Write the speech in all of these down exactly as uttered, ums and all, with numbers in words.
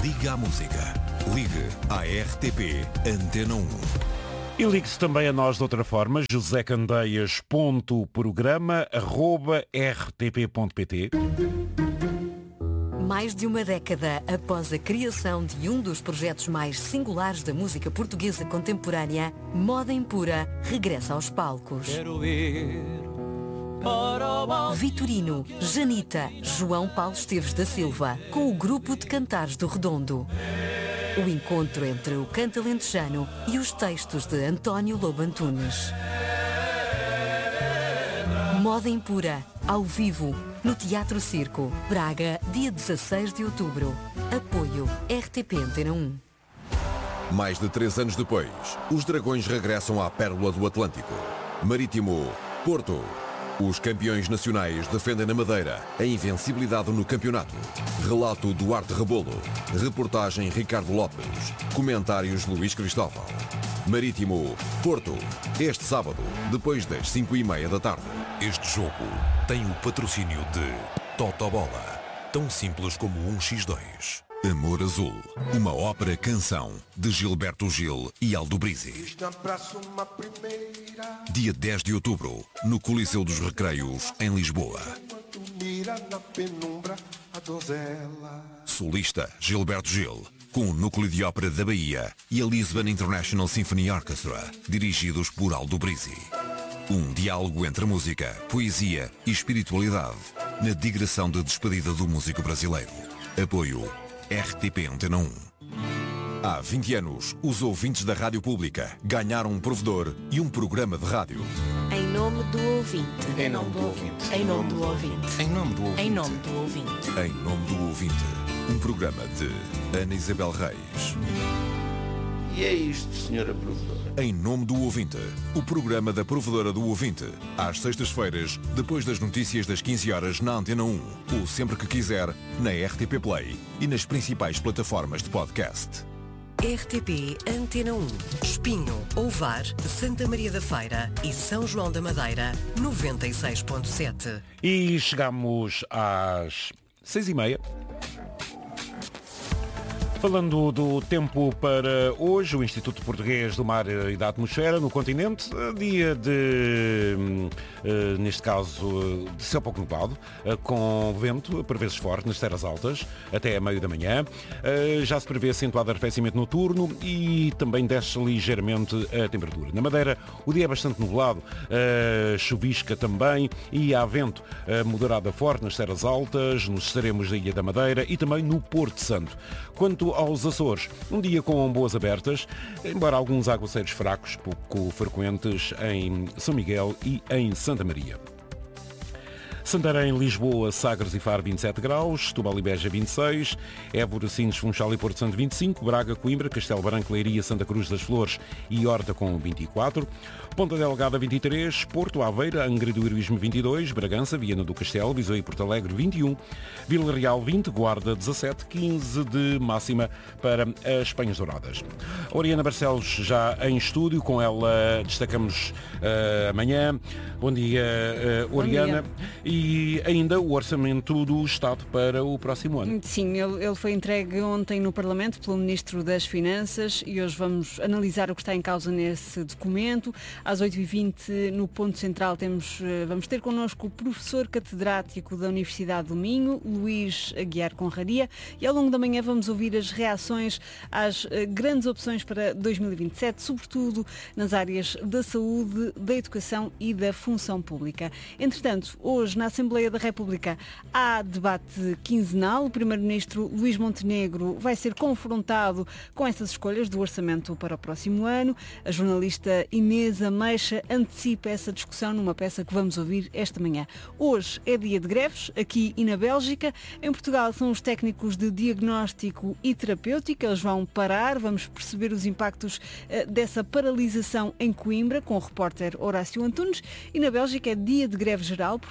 Liga à Música. Ligue à R T P Antena um. E ligue-se também a nós de outra forma, josecandeias.programa arroba rtp.pt. Mais de uma década após a criação de um dos projetos mais singulares da música portuguesa contemporânea, Moda Impura regressa aos palcos. Quero ir para o... Vitorino, Janita, João Paulo Esteves da Silva, com o grupo de cantares do Redondo. O encontro entre o canto alentejano e os textos de António Lobo Antunes. Moda Impura, ao vivo, no Teatro Circo, Braga, dia dezasseis de outubro. Apoio R T P Antena um. Mais de três anos depois, os Dragões regressam à Pérola do Atlântico. Marítimo, Porto. Os campeões nacionais defendem na Madeira a invencibilidade no campeonato. Relato Duarte Rebolo. Reportagem Ricardo Lopes. Comentários Luís Cristóvão. Marítimo, Porto. Este sábado, depois das cinco e meia da tarde. Este jogo tem o patrocínio de Totobola. Tão simples como um por dois. Amor Azul. Uma ópera-canção de Gilberto Gil e Aldo Brizzi. Dia dez de outubro, no Coliseu dos Recreios, em Lisboa. Solista Gilberto Gil, com o Núcleo de Ópera da Bahia e a Lisbon International Symphony Orchestra, dirigidos por Aldo Brizzi. Um diálogo entre música, poesia e espiritualidade, na digressão de despedida do músico brasileiro. Apoio R T P Antena um. Há vinte anos, os ouvintes da Rádio Pública ganharam um provedor e um programa de rádio. Em nome do ouvinte. Em nome do ouvinte. Em nome do ouvinte. Em nome do ouvinte. Em nome do ouvinte. Em nome do ouvinte. Um programa de Ana Isabel Reis. E é isto, senhora provedora. Em nome do ouvinte. O programa da provedora do ouvinte. Às sextas-feiras, depois das notícias das quinze horas na Antena um. Ou sempre que quiser, na R T P Play e nas principais plataformas de podcast. R T P Antena um. Espinho, Ovar, Santa Maria da Feira e São João da Madeira, noventa e seis ponto sete. E chegamos às seis e meia. Falando do tempo para hoje, o Instituto Português do Mar e da Atmosfera no continente, dia de, neste caso, de céu pouco nublado, com vento, por vezes forte, nas terras altas, até a meio da manhã. Já se prevê acentuado arrefecimento noturno e também desce ligeiramente a temperatura. Na Madeira, o dia é bastante nublado, chuvisca também e há vento moderado a forte nas terras altas, nos extremos da Ilha da Madeira e também no Porto Santo. Quanto aos Açores, um dia com boas abertas, embora alguns aguaceiros fracos, pouco frequentes em São Miguel e em Santa Maria. Santarém, Lisboa, Sagres e Faro vinte e sete graus, Setúbal e Beja vinte e seis, Évora, Sines, Funchal e Porto Santo vinte e cinco, Braga, Coimbra, Castelo Branco, Leiria, Santa Cruz das Flores e Horta com vinte e quatro, Ponta Delgada vinte e três, Porto, Aveira, Angra do Heroísmo vinte e dois, Bragança, Viana do Castelo, Viseu e Porto Alegre vinte e um, Vila Real vinte, Guarda dezassete, quinze de máxima para as Penhas Douradas. Oriana Barcelos já em estúdio, com ela destacamos uh, amanhã. Bom dia, uh, Oriana. Bom dia. E ainda o orçamento do Estado para o próximo ano. Sim, ele, ele foi entregue ontem no Parlamento pelo Ministro das Finanças e hoje vamos analisar o que está em causa nesse documento. Às oito e vinte, no Ponto Central, temos, vamos ter connosco o professor catedrático da Universidade do Minho, Luís Aguiar Conraria, e ao longo da manhã vamos ouvir as reações às grandes opções para dois mil e vinte e sete, sobretudo nas áreas da saúde, da educação e da função pública. Entretanto, hoje na Assembleia da República há debate quinzenal. O Primeiro-Ministro Luís Montenegro vai ser confrontado com essas escolhas do orçamento para o próximo ano. A jornalista Inês Ameixa antecipa essa discussão numa peça que vamos ouvir esta manhã. Hoje é dia de greves, aqui e na Bélgica. Em Portugal são os técnicos de diagnóstico e terapêutica. Eles vão parar, vamos perceber os impactos uh, dessa paralisação em Coimbra com o repórter Horácio Antunes. E na Bélgica é dia de greve geral por causa do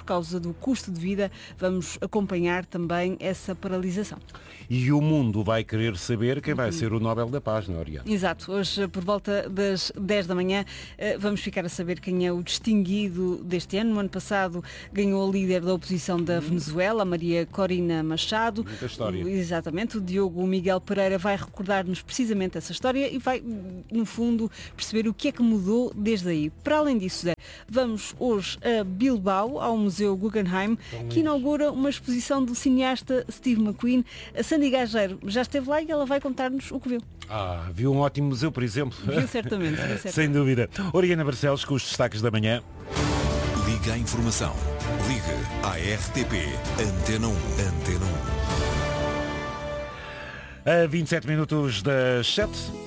do custo de vida. Vamos acompanhar também essa paralisação. E o mundo vai querer saber quem vai ser o Nobel da Paz, não é, Oriana? Exato. Hoje, por volta das dez da manhã, vamos ficar a saber quem é o distinguido deste ano. No ano passado ganhou a líder da oposição da Venezuela, a Maria Corina Machado. Muita história. Exatamente. O Diogo Miguel Pereira vai recordar-nos precisamente essa história e vai, no fundo, perceber o que é que mudou desde aí. Para além disso, Zé, vamos hoje a Bilbao, ao Museu Guggenheim, que inaugura uma exposição do cineasta Steve McQueen. A Sandy Gageiro já esteve lá e ela vai contar-nos o que viu. Ah, viu um ótimo museu, por exemplo. Viu certamente. Viu certamente. Sem dúvida. Oriana Barcelos com os destaques da manhã. Liga a informação. Liga à R T P Antena um. Antena um. A vinte e sete minutos das sete.